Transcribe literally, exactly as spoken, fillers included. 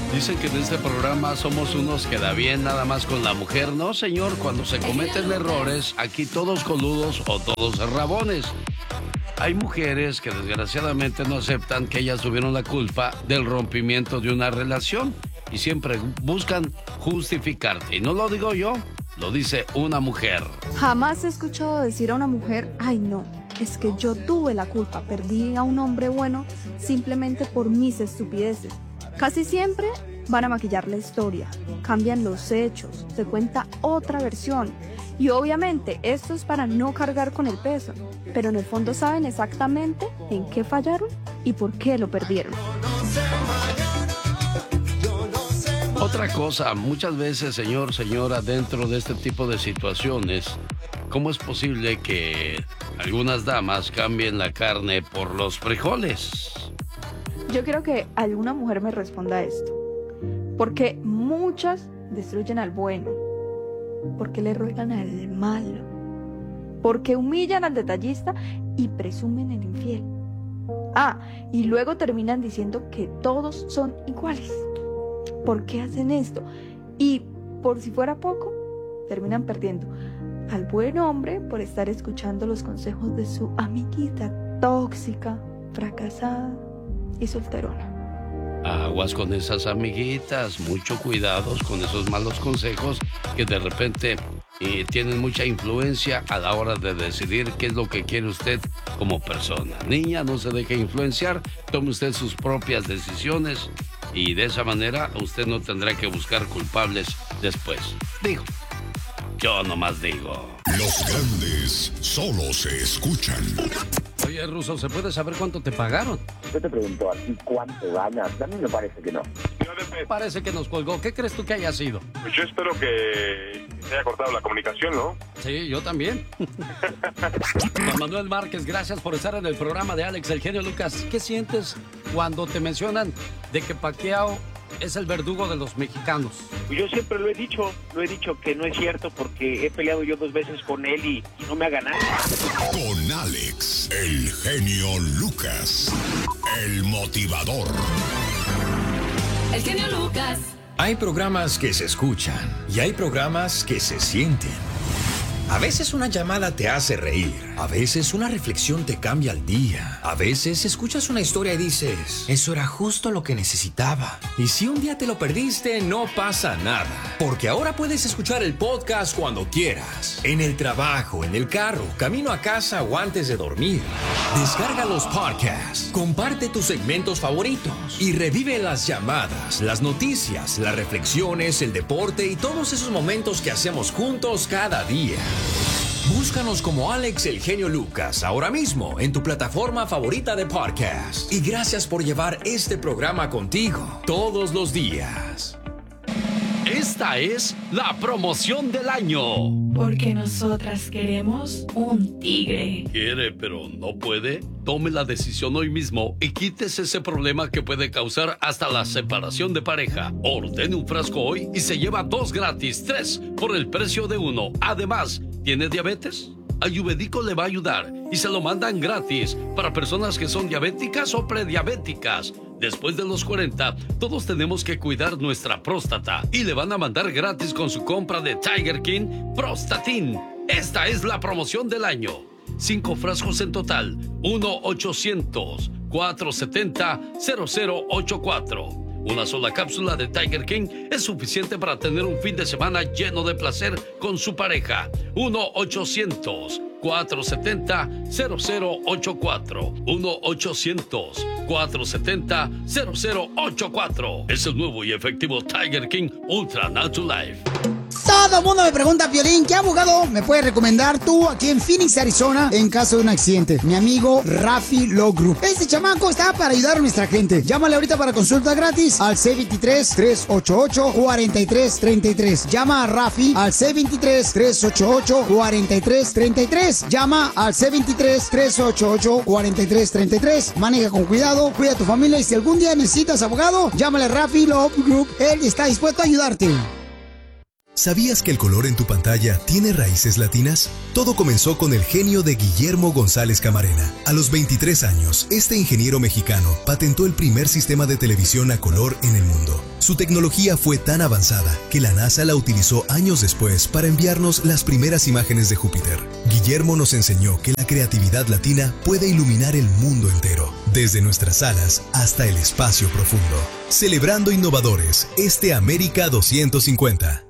Dicen que en este programa somos unos que da bien nada más con la mujer. No, señor, cuando se cometen errores, aquí todos coludos o todos rabones. Hay mujeres que desgraciadamente no aceptan que ellas tuvieron la culpa del rompimiento de una relación y siempre buscan justificarte. Y no lo digo yo, lo dice una mujer. Jamás he escuchado decir a una mujer, ay no, es que yo tuve la culpa, perdí a un hombre bueno simplemente por mis estupideces. Casi siempre van a maquillar la historia, cambian los hechos, se cuenta otra versión. Y obviamente esto es para no cargar con el peso, pero en el fondo saben exactamente en qué fallaron y por qué lo perdieron. Otra cosa, muchas veces, señor, señora, dentro de este tipo de situaciones, ¿cómo es posible que algunas damas cambien la carne por los frijoles? Yo quiero que alguna mujer me responda esto. Porque muchas destruyen al bueno. Porque le ruegan al malo. Porque humillan al detallista y presumen el infiel. Ah, y luego terminan diciendo que todos son iguales. ¿Por qué hacen esto? Y por si fuera poco, terminan perdiendo al buen hombre por estar escuchando los consejos de su amiguita tóxica, fracasada y solterona. Aguas con esas amiguitas, mucho cuidados con esos malos consejos que de repente eh, tienen mucha influencia a la hora de decidir qué es lo que quiere usted como persona. Niña, no se deje influenciar, tome usted sus propias decisiones y de esa manera usted no tendrá que buscar culpables después. Digo, yo nomás digo. Los grandes solo se escuchan. Oye, Ruso, ¿se puede saber cuánto te pagaron? Yo te pregunto a ti cuánto ganas. A mí me parece que no. Parece que nos colgó. ¿Qué crees tú que haya sido? Pues yo espero que se haya cortado la comunicación, ¿no? Sí, yo también. Juan Manuel Márquez, gracias por estar en el programa de Alex, el genio Lucas. ¿Qué sientes cuando te mencionan de que Pacquiao es el verdugo de los mexicanos? Yo siempre lo he dicho, lo he dicho que no es cierto porque he peleado yo dos veces con él y, y no me ha ganado. Con Alex, el genio Lucas, el motivador. El genio Lucas. Hay programas que se escuchan y hay programas que se sienten. A veces una llamada te hace reír, a veces una reflexión te cambia el día, a veces escuchas una historia y dices, eso era justo lo que necesitaba. Y si un día te lo perdiste, no pasa nada, porque ahora puedes escuchar el podcast cuando quieras, en el trabajo, en el carro, camino a casa o antes de dormir. Descarga los podcasts, comparte tus segmentos favoritos y revive las llamadas, las noticias, las reflexiones, el deporte y todos esos momentos que hacemos juntos cada día. Búscanos como Alex el genio Lucas ahora mismo en tu plataforma favorita de podcast. Y gracias por llevar este programa contigo todos los días. Esta es la promoción del año. Porque nosotras queremos un tigre. ¿Quiere pero no puede? Tome la decisión hoy mismo y quítese ese problema que puede causar hasta la separación de pareja. Ordene un frasco hoy y se lleva dos gratis, tres por el precio de uno. Además, ¿tiene diabetes? Ayurvédico le va a ayudar y se lo mandan gratis para personas que son diabéticas o prediabéticas. Después de los cuarenta, todos tenemos que cuidar nuestra próstata y le van a mandar gratis con su compra de Tiger King Prostatin. Esta es la promoción del año. Cinco frascos en total. uno ochocientos, cuatrocientos setenta, cero cero ochenta y cuatro. Una sola cápsula de Tiger King es suficiente para tener un fin de semana lleno de placer con su pareja. uno ochocientos, cuatrocientos setenta, cero cero ochenta y cuatro. uno ochocientos, cuatrocientos setenta, cero cero ochenta y cuatro. Es el nuevo y efectivo Tiger King Ultra Natural Life. Todo el mundo me pregunta, Piolín, ¿qué abogado me puedes recomendar tú aquí en Phoenix, Arizona, en caso de un accidente? Mi amigo Rafi Law Group. Este chamaco está para ayudar a nuestra gente. Llámale ahorita para consulta gratis al C veintitrés, trescientos ochenta y ocho, cuarenta y tres treinta y tres. Llama a Rafi al C veintitrés, trescientos ochenta y ocho, cuarenta y tres treinta y tres. Llama al C veintitrés, trescientos ochenta y ocho, cuarenta y tres treinta y tres. Maneja con cuidado, cuida a tu familia y si algún día necesitas abogado, llámale a Rafi Law Group. Él está dispuesto a ayudarte. ¿Sabías que el color en tu pantalla tiene raíces latinas? Todo comenzó con el genio de Guillermo González Camarena. A los veintitrés años, este ingeniero mexicano patentó el primer sistema de televisión a color en el mundo. Su tecnología fue tan avanzada que la NASA la utilizó años después para enviarnos las primeras imágenes de Júpiter. Guillermo nos enseñó que la creatividad latina puede iluminar el mundo entero, desde nuestras salas hasta el espacio profundo. Celebrando innovadores, este América doscientos cincuenta.